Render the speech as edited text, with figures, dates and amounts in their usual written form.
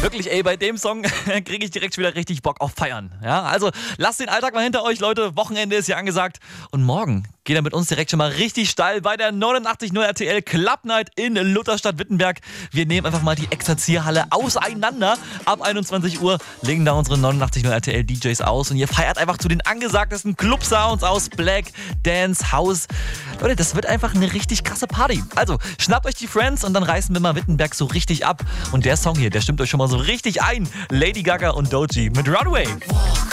Wirklich, ey, bei dem Song kriege ich direkt wieder richtig Bock auf Feiern. Ja, also lasst den Alltag mal hinter euch, Leute. Wochenende ist ja angesagt. Und morgen geht er mit uns direkt schon mal richtig steil bei der 89.0 RTL Club Night in Lutherstadt-Wittenberg. Wir nehmen einfach mal die Exerzierhalle auseinander. Ab 21 Uhr legen da unsere 89.0 RTL DJs aus. Und ihr feiert einfach zu den angesagtesten Club-Sounds aus Black, Dance, House. Leute, das wird einfach eine richtig krasse Party. Also schnappt euch die Friends und dann reißen wir mal Wittenberg so richtig ab. Und der Song hier, der stimmt euch schon mal so richtig ein. Lady Gaga und Doechii mit Runway.